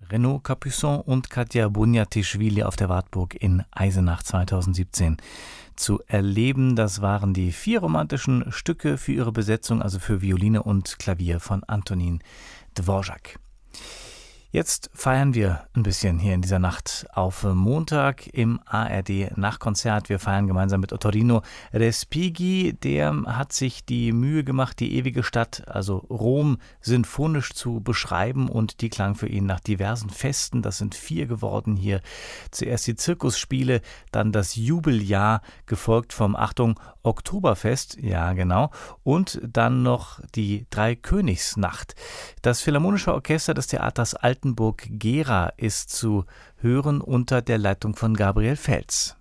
Renaud Capuçon und Katja Bunjatischvili auf der Wartburg in Eisenach 2017 zu erleben. Das waren die 4 romantischen Stücke für ihre Besetzung, also für Violine und Klavier von Antonín Dvořák. Jetzt feiern wir ein bisschen hier in dieser Nacht auf Montag im ARD Nachtkonzert. Wir feiern gemeinsam mit Ottorino Respighi. Der hat sich die Mühe gemacht, die ewige Stadt, also Rom, sinfonisch zu beschreiben, und die klang für ihn nach diversen Festen. Das sind 4 geworden hier. Zuerst die Zirkusspiele, dann das Jubeljahr, gefolgt vom, Achtung, Oktoberfest, ja genau, und dann noch die Dreikönigsnacht. Das Philharmonische Orchester des Theaters Altenburg-Gera ist zu hören unter der Leitung von Gabriel Feltz.